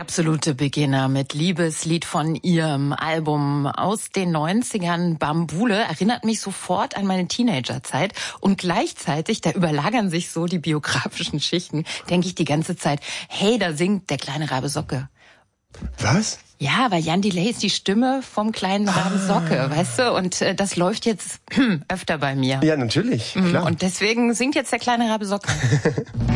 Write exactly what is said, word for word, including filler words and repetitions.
Absolute Beginner mit Liebeslied von ihrem Album aus den neunzigern. Bambule erinnert mich sofort an meine Teenagerzeit und gleichzeitig, da überlagern sich so die biografischen Schichten, denke ich die ganze Zeit, hey, da singt der kleine Rabe Socke. Was? Ja, weil Jan Delay ist die Stimme vom kleinen Raben Socke, ah. weißt du? Und äh, das läuft jetzt öfter bei mir. Ja, natürlich, klar. Und deswegen singt jetzt der kleine Rabe Socke.